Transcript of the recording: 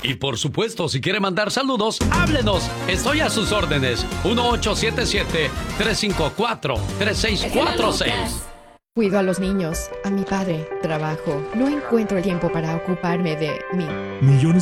Y por supuesto, si quiere mandar saludos, háblenos. Estoy a sus órdenes. 1877-354-3646. Cuido a los niños, a mi padre, trabajo. No encuentro el tiempo para ocuparme de mí. Millones